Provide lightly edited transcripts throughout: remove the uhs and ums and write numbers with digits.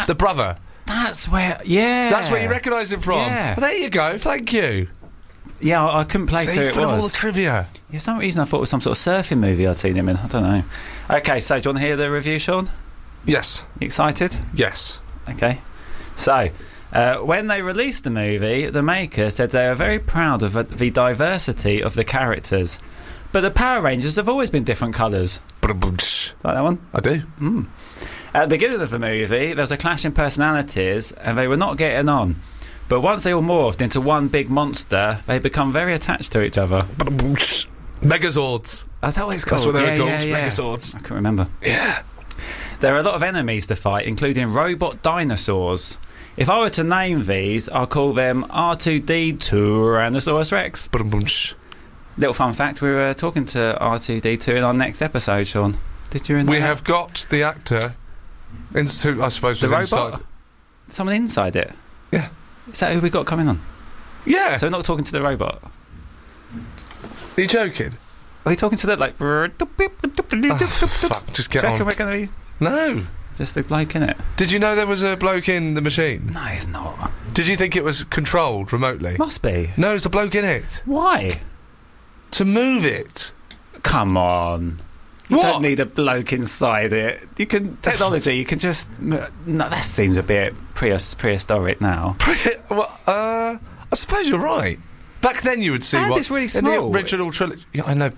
The brother. That's where... Yeah. That's where you recognise him from. Yeah. Well, there you go. Thank you. Yeah, I couldn't place who it full was. of all the trivia. Yeah, some reason I thought it was some sort of surfing movie I'd seen him in. I don't know. Okay, so do you want to hear the review, Sean? Yes. You excited? Yes. Okay. So, when they released the movie, the maker said they are very proud of the diversity of the characters. But the Power Rangers have always been different colours. Like that one? I do. At the beginning of the movie, there was a clash in personalities and they were not getting on. But once they all morphed into one big monster, they become very attached to each other. Megazords. That's what it's called. That's what they were called. Yeah. Megazords. I can't remember. Yeah. There are a lot of enemies to fight, including robot dinosaurs. If I were to name these, I'll call them R2D2 Tyrannosaurus Rex. Little fun fact, we were talking to R2D2 in our next episode, Sean. Did you know We that? have got the actor into, I suppose, The was robot? inside. Someone inside it? Yeah. Is that who we got coming on? Yeah. So we're not talking to the robot? Are you joking? Are we talking to the, like... Oh, fuck, just get on. We're going to be No. just the bloke in it? Did you know there was a bloke in the machine? No, it's not. Did you think it was controlled remotely? Must be. No, there's a bloke in it. Why? To move it. Come on. You What? don't need a bloke inside it. You can... Technology, you can just... No, that seems a bit prehistoric now. I suppose you're right. Back then you would see And what... it's really in small. the original trilogy... Yeah, I know.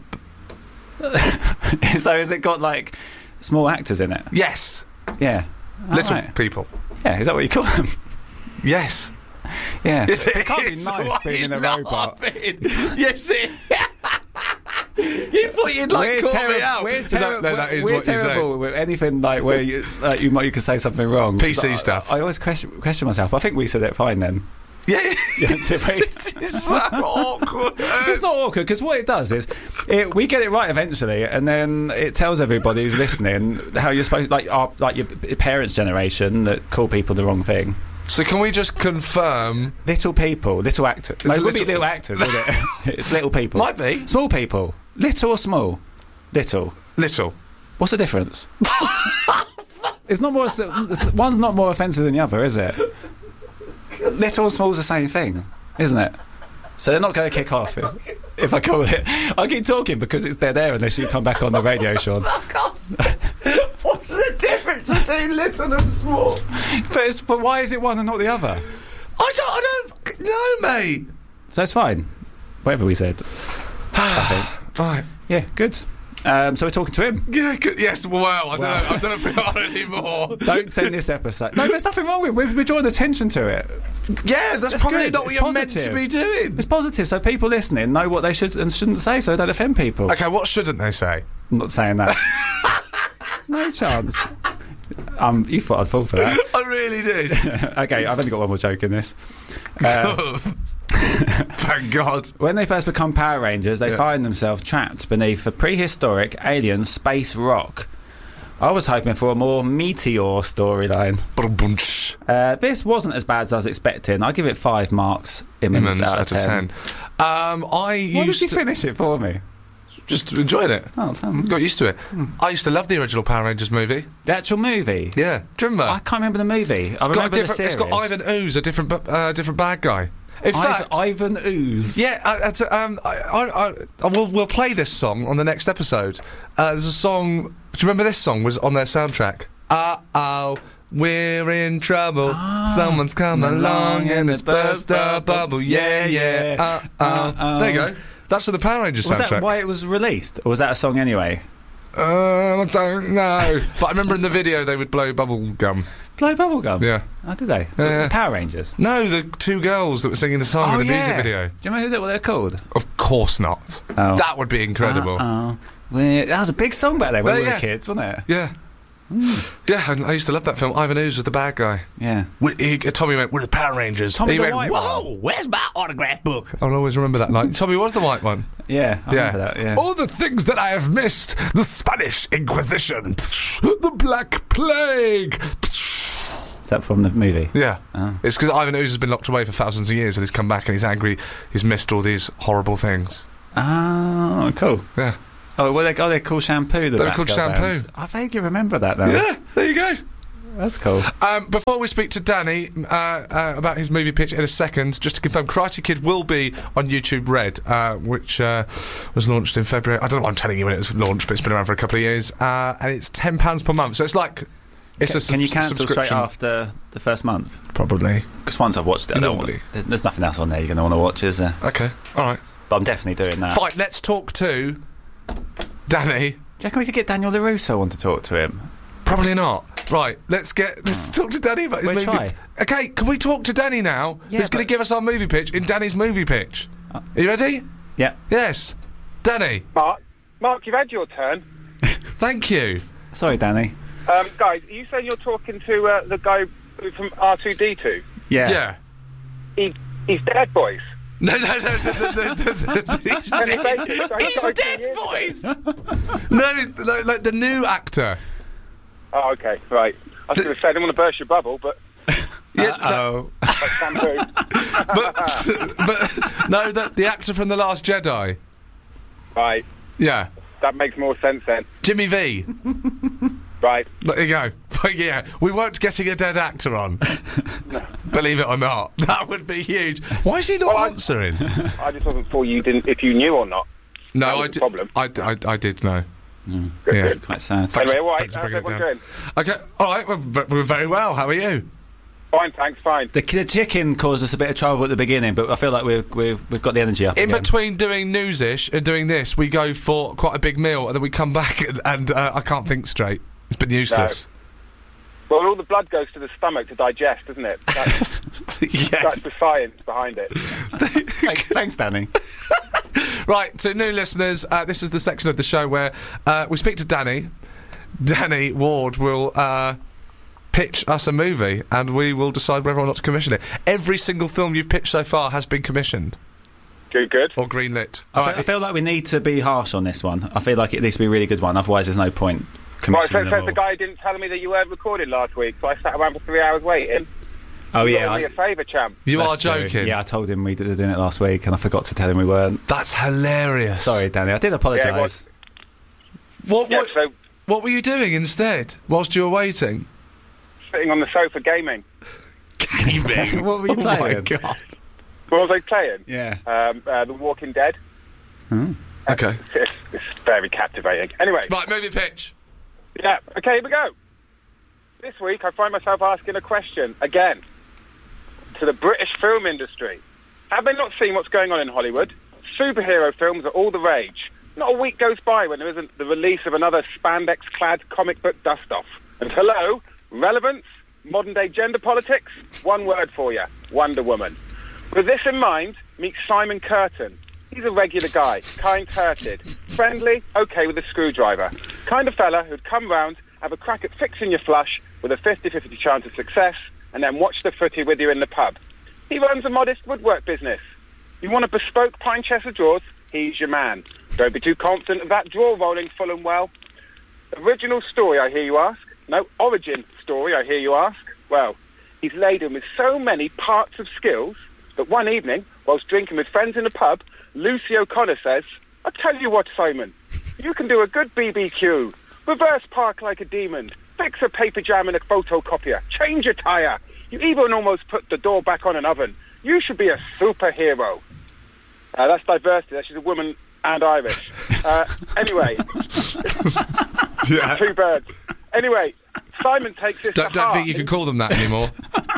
So has it got, like, small actors in it? Yes. Yeah. Little Right. people. Yeah, is that what you call them? Yes. Yeah. Yes, It can't be nice being in a robot. Yes, it... You thought you'd, like, call me out. We're No, that is what you terrible say. with anything, like, where you could say something wrong. PC stuff. I always question myself. I think we said it fine then. Yeah. It's so awkward. It's not awkward because what it does is we get it right eventually, and then it tells everybody who's listening how you're supposed, like your parents' generation that call people the wrong thing. So can we just confirm... Little people, little actors. No, it would be little- little actors, would it? It's little people. Might be. Small people. Little or small? Little. Little. What's the difference? It's not more. One's not more offensive than the other, is it? Little and small's the same thing, isn't it? So they're not going to kick off if I call it. I keep talking because it's dead air unless you come back on the radio, Sean. What's the difference between little and small? But why is it one and not the other? I don't know, mate. So it's fine. Whatever we said. I think. Right. Yeah, good. So we're talking to him. Yeah, good. Yes, well, I don't know if we are anymore. Don't send this episode. No, there's nothing wrong with it. We're drawing attention to it. Yeah, that's probably good. not what It's you're meant to positive. be doing. It's positive, so people listening know what they should and shouldn't say, so they don't offend people. Okay, what shouldn't they say? I'm not saying that. No chance. You thought I'd fall for that. I really did. Okay, I've only got one more joke in this. Thank God. When they first become Power Rangers, they find themselves trapped beneath a prehistoric alien space rock. I was hoping for a more meteor storyline. This wasn't as bad as I was expecting. I give it 5 marks. Immens out of 10. Why did you finish it for me? Just enjoyed it. Oh, fun. Got used to it. I used to love the original Power Rangers movie. The actual movie? Yeah. Do you remember? I can't remember the movie. I It's got remember the series. it's got Ivan Ooze, a different bad guy. In fact, Ivan Ooze. yeah, we'll play this song on the next episode. There's a song. Do you remember this song was on their soundtrack? We're in trouble. Someone's come along and it's burst a bubble. Yeah. There you go. That's for the Power Rangers Was soundtrack. that why it was released? Or was that a song anyway? I don't know. But I remember in the video they would blow bubble gum. Blow bubblegum? Yeah. Oh, did they? Yeah. Power Rangers? No, the 2 girls that were singing the song in the music video. Do you remember what they're called? Of course not. Oh. That would be incredible. That was a big song back then when we were yeah. kids, wasn't it? Yeah. Yeah, I used to love that film. Ivan Ooze was the bad guy. Yeah. Tommy went, we're the Power Rangers. Tommy he the went, white whoa, where's my autograph book? I'll always remember that line. Tommy was the white one. Yeah, I remember that, yeah. All the things that I have missed. The Spanish Inquisition. The Black Plague. Is that from the movie? Yeah. Oh. It's because Ivan Ooze has been locked away for thousands of years and he's come back and he's angry. He's missed all these horrible things. Oh, cool. Yeah. Oh, well, they're called Shampoo. They were called Shampoo. I vaguely remember that, though. Yeah, there you go. That's cool. Before we speak to Danny about his movie pitch in a second, just to confirm, Karate Kid will be on YouTube Red, which was launched in February. I don't know why I'm telling you when it was launched, but it's been around for a couple of years. And it's £10 per month. So it's like... Can you cancel subscription straight after the first month? Probably. Because once I've watched it, Normally. there's nothing else on there you're going to want to watch, is there? Okay, all right. But I'm definitely doing that. Fine, let's talk to Danny. Do you reckon we could get Daniel LaRusso on to talk to him? Probably not. Right, let's talk to Danny about his movie. Try. Okay, can we talk to Danny now? Yeah, who's going to give us our movie pitch in Danny's movie pitch? Are you ready? Yeah. Yes. Danny. Mark, you've had your turn. Thank you. Sorry, Danny. Guys, are you saying you're talking to the guy from R2D2? Yeah. He's dead, boys. No. He's dead, boys. No, like the new actor. Oh, okay, right. I was going to say I didn't want to burst your bubble, but... Uh-oh. but no, the actor from The Last Jedi. Right. Yeah. That makes more sense then. Jimmy V. Right. There you go. Yeah, we weren't getting a dead actor on. No. Believe it or not. That would be huge. Why is he not answering? I just wasn't sure if you knew or not. No, I did. Problem. I did know. Good. Quite sad. Anyway, all right. How's everyone doing? Okay, all right. We're very well. How are you? Fine, thanks. Fine. The chicken caused us a bit of trouble at the beginning, but I feel like we've got the energy up. In again. between doing Newsish and doing this, we go for quite a big meal, and then we come back and I can't think straight. It's been useless. No. Well, all the blood goes to the stomach to digest, doesn't it? Yes. That's the science behind it. Thanks, Danny. Right, to new listeners, this is the section of the show where we speak to Danny. Danny Ward will pitch us a movie, and we will decide whether or not to commission it. Every single film you've pitched so far has been commissioned. Good. Or greenlit. I feel like we need to be harsh on this one. I feel like it needs to be a really good one, otherwise there's no point commissioning them so all. the guy didn't tell me that you weren't recording last week, so I sat around for 3 hours waiting. Oh, you yeah. got me a favour, champ. You That's are joking. True. Yeah, I told him we were doing it last week, and I forgot to tell him we weren't. That's hilarious. Sorry, Danny. I did apologise. What were you doing instead, whilst you were waiting? Sitting on the sofa gaming. Gaming? What were you playing? Oh, my God. What was I playing? Yeah. The Walking Dead. Okay. It's very captivating. Anyway. Right, movie pitch. Yeah, okay, here we go. This week I find myself asking a question, again, to the British film industry. Have they not seen what's going on in Hollywood? Superhero films are all the rage. Not a week goes by when there isn't the release of another spandex-clad comic book dust-off. And hello, relevance, modern-day gender politics, one word for you, Wonder Woman. With this in mind, meet Simon Curtin. He's a regular guy, kind-hearted, friendly, okay with a screwdriver. Kind of fella who'd come round, have a crack at fixing your flush with a 50-50 chance of success, and then watch the footy with you in the pub. He runs a modest woodwork business. You want a bespoke pine chest of drawers? He's your man. Don't be too confident of that drawer rolling full and well. Original story, I hear you ask? No, origin story, I hear you ask? Well, he's laden with so many parts of skills that one evening, whilst drinking with friends in a pub, Lucy O'Connor says, I'll tell you what, Simon, you can do a good BBQ, reverse park like a demon, fix a paper jam in a photocopier, change a tyre, you even almost put the door back on an oven. You should be a superhero. That's diversity, she's a woman and Irish. Anyway, Yeah. two birds. Anyway, Simon takes this Don't think you can call them that anymore.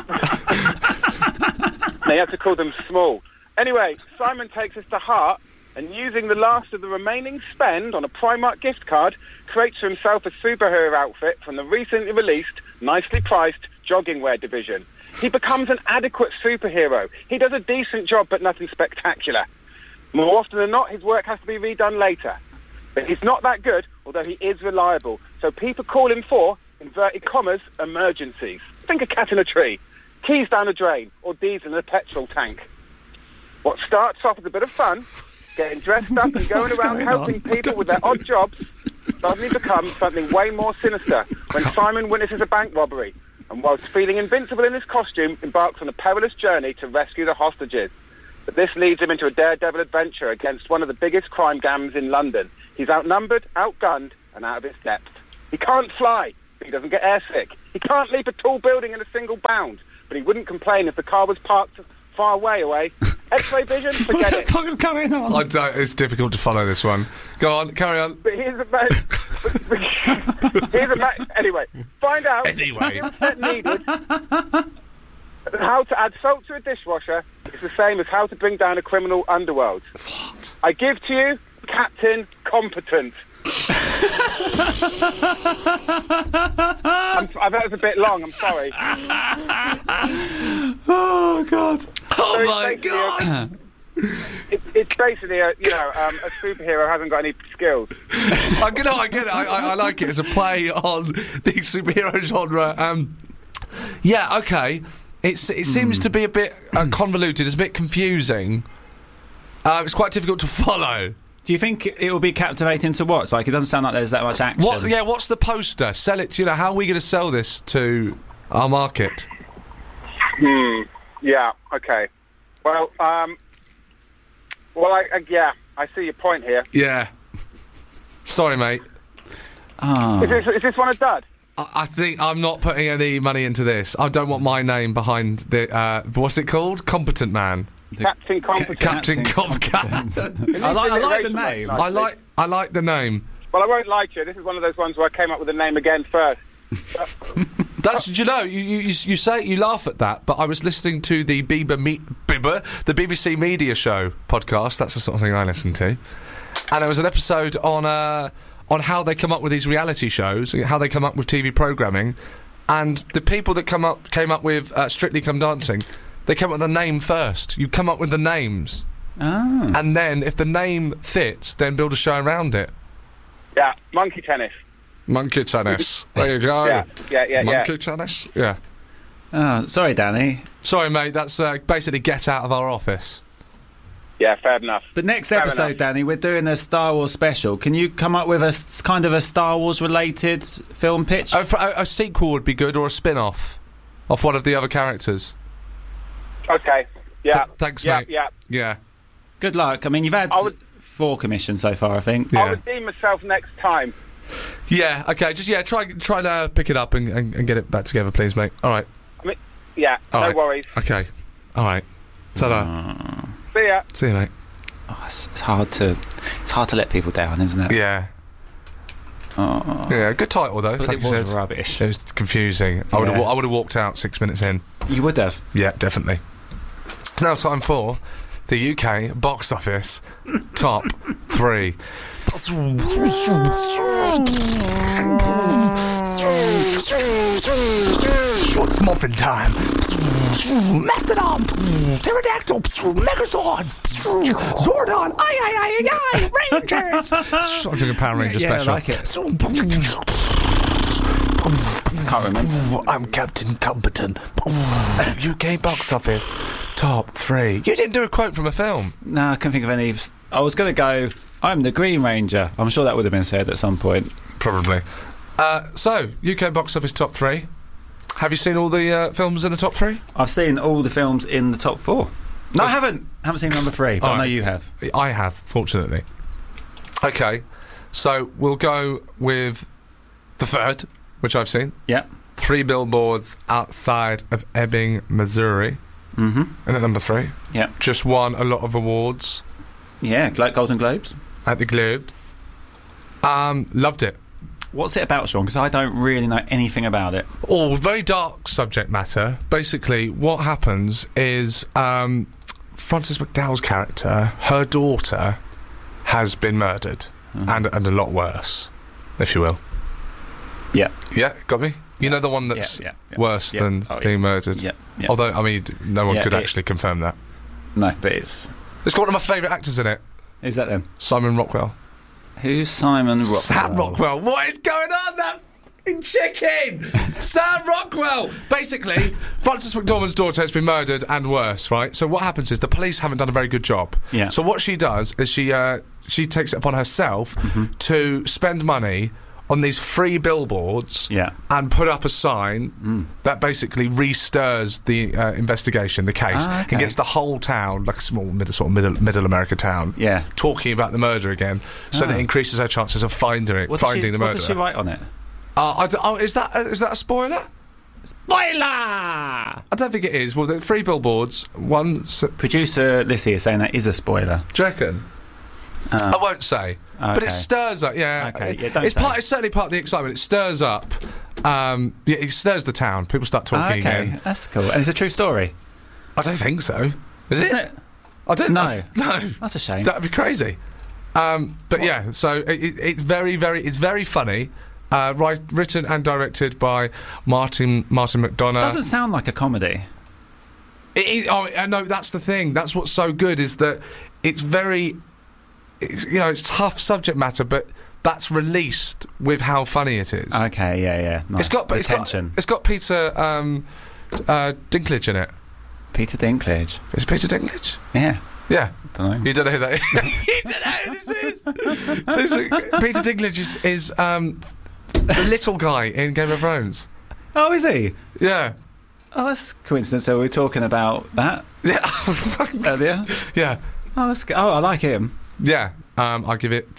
No, you have to call them small. Anyway, Simon takes this to heart and using the last of the remaining spend on a Primark gift card, creates for himself a superhero outfit from the recently released, nicely priced jogging wear division. He becomes an adequate superhero. He does a decent job, but nothing spectacular. More often than not, his work has to be redone later. But he's not that good, although he is reliable. So people call him for, inverted commas, emergencies. Think a cat in a tree, keys down a drain, or diesel in a petrol tank. What starts off as a bit of fun, getting dressed up and going around helping people with their odd jobs, suddenly becomes something way more sinister when Simon witnesses a bank robbery and whilst feeling invincible in his costume, embarks on a perilous journey to rescue the hostages. But this leads him into a daredevil adventure against one of the biggest crime gangs in London. He's outnumbered, outgunned, and out of his depth. He can't fly, but he doesn't get airsick. He can't leap a tall building in a single bound, but he wouldn't complain if the car was parked far away. X-ray vision, forget it. What the fuck is going on? I don't, it's difficult to follow this one. Go on, carry on. But here's anyway, find out the skill set needed. How to add salt to a dishwasher is the same as how to bring down a criminal underworld. What? I give to you Captain Competent. I bet it was a bit long, I'm sorry. Oh, God. Oh, my God. It's basically a superhero hasn't got any skills. I get it. I like it. It's a play on the superhero genre. Yeah, okay. It seems to be a bit convoluted. It's a bit confusing. It's quite difficult to follow. Do you think it will be captivating to watch? Like, it doesn't sound like there's that much action. What's the poster? Sell it. How are we going to sell this to our market? Yeah. Okay. Well, I see your point here. Yeah. Sorry, mate. Oh. Is this one a dud? I think I'm not putting any money into this. I don't want my name behind the what's it called? Competent Man. Captain Competent. Captain Competent. I like the name. I like the name. Well, I won't lie to you. This is one of those ones where I came up with the name again first. That's, you say you laugh at that, but I was listening to the BBC Media Show podcast. That's the sort of thing I listen to, and there was an episode on how they come up with these reality shows, how they come up with TV programming, and the people that came up with Strictly Come Dancing, they came up with the name first. You come up with the names, and then if the name fits, then build a show around it. Yeah, monkey tennis. Monkey tennis. There you go. Yeah. Monkey tennis. Yeah. Oh, sorry, Danny. Sorry, mate. That's basically get out of our office. Yeah, fair enough. But next episode, Danny, we're doing a Star Wars special. Can you come up with a kind of a Star Wars related film pitch? A sequel would be good, or a spin-off of one of the other characters. Okay. Yeah. Thanks, mate. Yeah. Good luck. I mean, you've had 4 commissions so far, I think. Yeah. I'll redeem myself next time. Yeah. Okay. Just try to pick it up and get it back together, please, mate. All right. No worries. Okay. All right. Ta-da. See ya. See you, mate. Oh, it's hard to let people down, isn't it? Yeah. Oh. Yeah. Good title though. But like it you was said. rubbish. It was confusing. I would have walked out 6 minutes in. You would have. Yeah, definitely. It's now time for the UK box office top 3. It's muffin time. Mastodon, pterodactyl, Megazords, Zordon, aye, Rangers. I'm doing a Power Ranger special. I like it. Can't remember. I'm Captain Competent. UK box office top 3. You didn't do a quote from a film. No, I can't think of any. I was going to go, I'm the Green Ranger. I'm sure that would have been said at some point. Probably. So, UK box office top 3. Have you seen all the films in the top 3? I've seen all the films in the top 4. No, I haven't. Haven't seen number 3, but I know you have. I have, fortunately. Okay, so we'll go with the third, which I've seen. Yeah. 3 Billboards Outside of Ebbing, Missouri. Mm-hmm. And at number 3. Yeah. Just won a lot of awards. Yeah, like Golden Globes. At the Globes. Loved it. What's it about, Sean? Because I don't really know anything about it. Oh, very dark subject matter. Basically, what happens is Frances McDowell's character, her daughter, has been murdered. And a lot worse, if you will. Yeah. Yeah, got me? You know the one that's worse than being murdered? Yeah. Although, I mean, no one could actually confirm that. No, but it's got one of my favourite actors in it. Who's that then? Simon Rockwell. Who's Simon Rockwell? Sam Rockwell. What is going on, that fucking chicken? Sam Rockwell. Basically, Frances McDormand's daughter has been murdered and worse, right? So what happens is the police haven't done a very good job. Yeah. So what she does is she takes it upon herself to spend money on these free billboards and put up a sign that basically re-stirs the investigation, the case, and gets the whole town, like a small middle America town, talking about the murder again, so that increases her chances of finding the murderer. What does she write on it? Is that a spoiler? Spoiler! I don't think it is. Well, the 3 billboards. Producer Lissy is saying that is a spoiler. Do you reckon? I won't say, but it stirs up. Yeah, Okay, yeah, don't it's say. It's certainly part of the excitement. It stirs up. It stirs the town. People start talking again. That's cool. And it's a true story. I don't think so. Is Isn't it? it? I don't. No. No. That's a shame. That'd be crazy. But yeah, so it's very funny. Written and directed by Martin McDonagh. Doesn't sound like a comedy. No, that's the thing. That's what's so good is that it's very. It's tough subject matter, but that's released with how funny it is. Okay, yeah. Nice. Tension. It's got Peter Dinklage in it. Peter Dinklage. Is it Peter Dinklage? Yeah. Yeah. Don't know. You don't know who that is. You don't know who this is. Peter Dinklage is the little guy in Game of Thrones. Oh, is he? Yeah. Oh, that's coincidence. So we were talking about that Yeah. earlier. Yeah. Oh, that's good. Oh, I like him. Yeah. I give it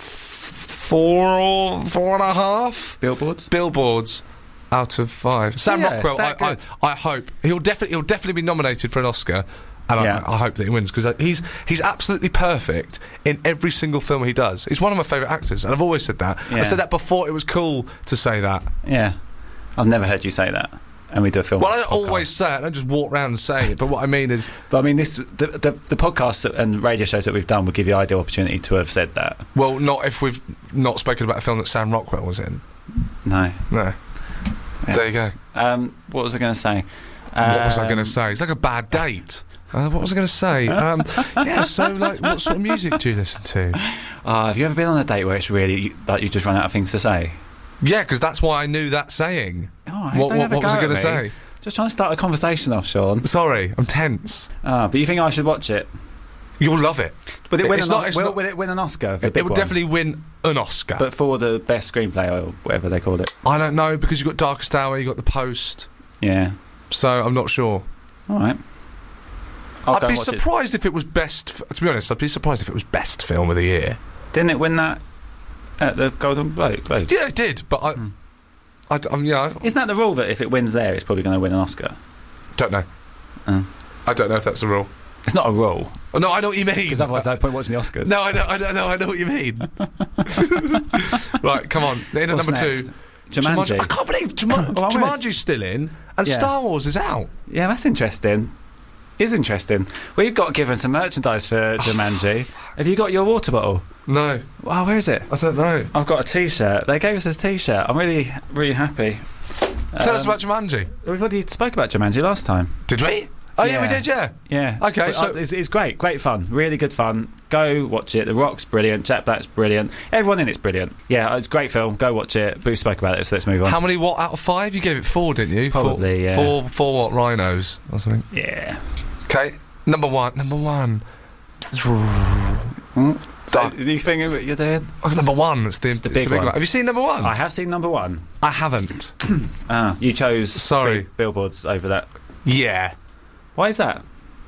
4.5 billboards out of 5. Sam Rockwell. I hope he'll definitely be nominated for an Oscar, and I hope that he wins because he's absolutely perfect in every single film he does. He's one of my favourite actors, and I've always said that. Yeah. I said that before it was cool to say that. Yeah, I've never heard you say that. And we do a film. Well, I don't always say it. I don't just walk around and say it. But what I mean is, the podcasts and radio shows that we've done will give you the ideal opportunity to have said that. well, not if we've not spoken about a film that Sam Rockwell was in. No. No. Yeah. There you go. What was I going to say? What was I going to say? It's like a bad date. What was I going to say? Yeah, so, like, what sort of music do you listen to? Have you ever been on a date where it's really, like, you just run out of things to say? Yeah, because that's why I knew that saying. Oh, What was I going to say? Just trying to start a conversation off, Sean. Sorry, I'm tense. But you think I should watch it? You'll love it. Will it win, Will will it win an Oscar? It will definitely win an Oscar. But for the best screenplay or whatever they call it. I don't know, because you've got Darkest Hour, you've got The Post. Yeah. So I'm not sure. All right. I'd be surprised if it was best... to be honest, I'd be surprised if it was best film of the year. Didn't it win that at the Golden Globe? Yeah, it did, but I Isn't that the rule that if it wins there, it's probably going to win an Oscar? Don't know. I don't know if that's the rule. It's not a rule. Oh, no, I know what you mean. Because otherwise, no point watching the Oscars. No, I know what you mean. Right, come on. In at number next? 2. Jumanji. I can't believe Jumanji's still in, and Star Wars is out. Yeah, that's interesting. It's interesting. We've got given some merchandise for Jumanji. Have you got your water bottle? No. Wow, where is it? I don't know. I've got a T-shirt. They gave us a T-shirt. I'm really, really happy. Tell us about Jumanji. We've already spoke about Jumanji last time. Did we? Oh, yeah, we did, yeah. Yeah. Okay, But, so... it's great. Great fun. Really good fun. Go watch it. The Rock's brilliant. Jack Black's brilliant. Everyone in it's brilliant. Yeah, it's a great film. Go watch it. Boo spoke about it, so let's move on. How many what out of 5? You gave it 4, didn't you? Probably, yeah. Four what rhinos or something? Yeah. Okay, number one. So, do you think what you're doing? Oh, number 1. It's the big one. Have you seen number 1? I have seen number 1. I haven't. You chose Sorry. 3 billboards over that. Yeah. Why is that?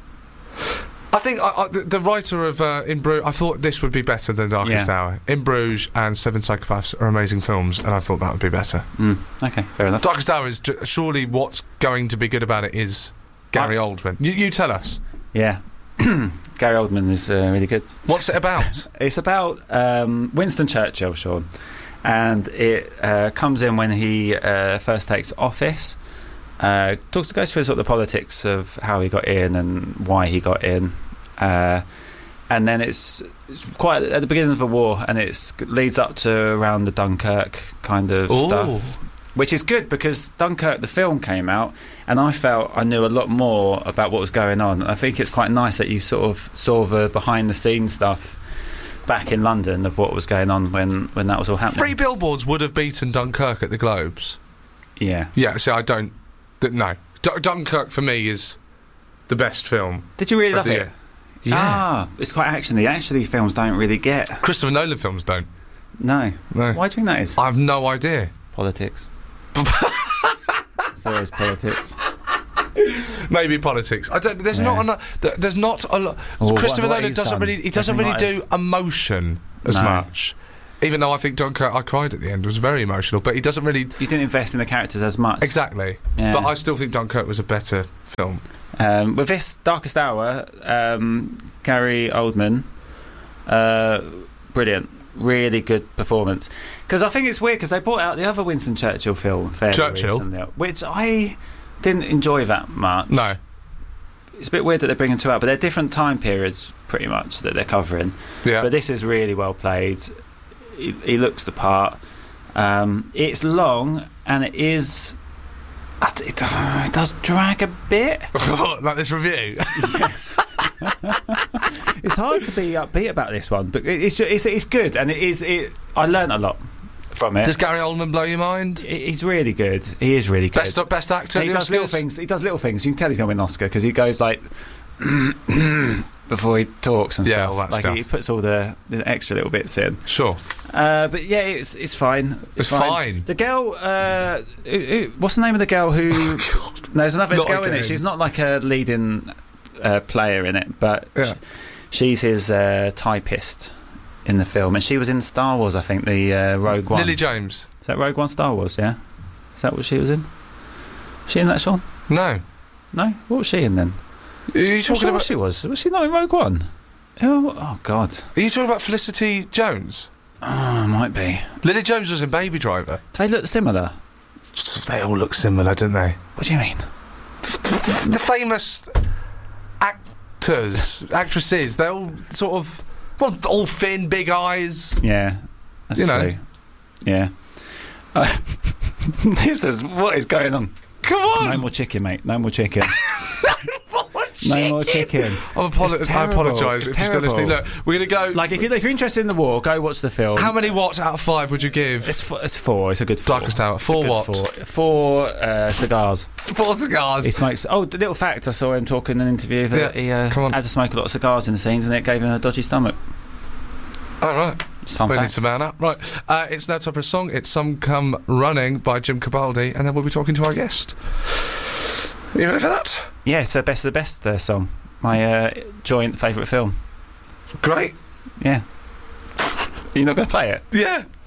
I think the writer of In Bruges, I thought this would be better than Darkest Hour. In Bruges and Seven Psychopaths are amazing films, and I thought that would be better. Okay, fair enough. Darkest Hour is surely what's going to be good about it is Gary Oldman. You tell us. Yeah. Gary Oldman is really good. What's it about? It's about Winston Churchill, Sean, and it comes in when he first takes office. Goes through sort of the politics of how he got in and why he got in, and then it's quite at the beginning of the war, and it leads up to around the Dunkirk kind of stuff, which is good because Dunkirk, the film, came out, and I felt I knew a lot more about what was going on. I think it's quite nice that you sort of saw the behind the scenes stuff back in London of what was going on when that was all happening. 3 billboards would have beaten Dunkirk at the Globes. Yeah. Yeah, so I don't... No. Dunkirk, for me, is the best film. Did you really love it? Year. Yeah. It's quite actiony. Actually, films don't really get... Christopher Nolan films don't. No. No. Why do you think that is? I have no idea. Politics. It's always politics. Maybe politics. I don't. There's not enough. There's not a lot. Christopher Nolan doesn't really. He doesn't really do emotion as much. Even though I think Dunkirk, I cried at the end, it was very emotional, but he doesn't really... You didn't invest in the characters as much. Exactly. Yeah. But I still think Dunkirk was a better film. With this Darkest Hour, Gary Oldman, brilliant. Really good performance. Because I think it's weird, because they brought out the other Winston Churchill film fairly recently, which I didn't enjoy that much. No. It's a bit weird that they're bringing two out, but they're different time periods, pretty much, that they're covering. Yeah. But this is really well played. He looks the part. It's long, and it is... It does drag a bit. Like this review? It's hard to be upbeat about this one, but it's good, and I learnt a lot from it. Does Gary Oldman blow your mind? He's really good. He is really good. Best actor. And he does little things. He does little things. You can tell he's going to win an Oscar because he goes like before he talks and stuff. All that like stuff. He puts all the extra little bits in. Sure. But yeah, it's fine. It's fine. The girl, what's the name of the girl who? No, there's another girl in it. She's not like a leading player in it, but she's his typist in the film, and she was in Star Wars, I think, the Rogue One. Lily James. Is that Rogue One Star Wars? Yeah. Is that what she was in? Was she in that, Sean? No. No. What was she in then? Are you talking about? She was she not in Rogue One? Oh God. Are you talking about Felicity Jones? Oh, might be. Lily James was in Baby Driver. Do they look similar? They all look similar, don't they? What do you mean? The famous actresses, they're all sort of, well, all thin, big eyes. Yeah, that's true. Yeah. What is going on? Come on! No more chicken, mate. No more chicken. No more chicken. I apologise if you're still listening. Look, we're going to go... Like, if you're interested in the war, go watch the film. How many watts out of 5 would you give? It's 4. It's a good 4. Darkest Hour. 4 what? 4 cigars. 4 cigars. He smokes... Oh, the little fact, I saw him talking in an interview that he had to smoke a lot of cigars in the scenes, and it gave him a dodgy stomach. Oh, right. It's fun we fact. need to man up. Right. It's now time for a song. It's Some Come Running by Jim Cabaldi, and then we'll be talking to our guest. Are you ready for that? Yeah, it's the best of the best song. My joint favourite film. Great. Yeah. You're not going to play it? Yeah.